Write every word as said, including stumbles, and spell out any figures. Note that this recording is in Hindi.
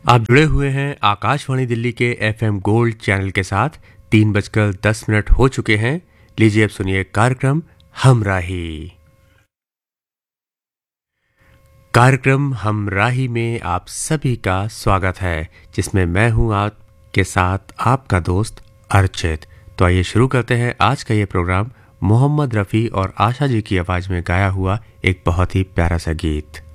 आप जुड़े हुए हैं आकाशवाणी दिल्ली के एफएम गोल्ड चैनल के साथ। तीन बजकर दस मिनट हो चुके हैं। लीजिए अब सुनिए कार्यक्रम हमराही। कार्यक्रम हमराही में आप सभी का स्वागत है, जिसमें मैं हूं आपके साथ आपका दोस्त अर्चित। तो आइए शुरू करते हैं आज का ये प्रोग्राम मोहम्मद रफ़ी और आशा जी की आवाज़ में गाया हुआ एक बहुत ही प्यारा सा गीत।